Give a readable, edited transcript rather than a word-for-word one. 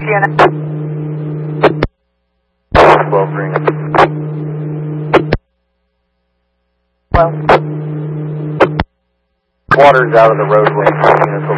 Indiana. 12 green. Well. Water's out of the roadway.